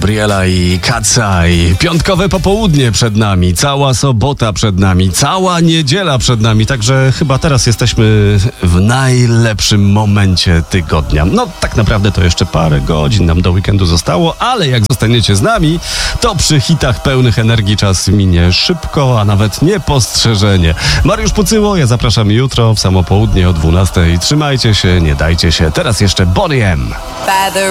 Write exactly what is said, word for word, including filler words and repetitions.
Gabriela i Kaca i piątkowe popołudnie przed nami, cała sobota przed nami, cała niedziela przed nami, także chyba teraz jesteśmy w najlepszym momencie tygodnia. No tak naprawdę to jeszcze parę godzin nam do weekendu zostało, ale jak zostaniecie z nami, to przy hitach pełnych energii czas minie szybko, a nawet niepostrzeżenie. Mariusz Pucyło, ja zapraszam jutro w samo południe o dwunastej. Trzymajcie się, nie dajcie się. Teraz jeszcze Bonnie M.